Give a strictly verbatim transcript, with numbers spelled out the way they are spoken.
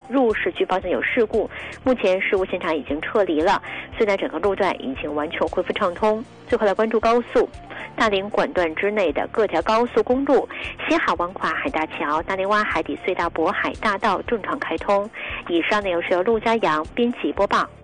入市区发生有事故，目前事故现场已经撤离了，所以呢整个路段已经完全恢复畅通。最后来关注高速，大林管段之内的各条高速公路，西海湾跨海大桥、大林湾海底隧道、渤海大道正常开通。以上内容是由陆家阳编辑播报。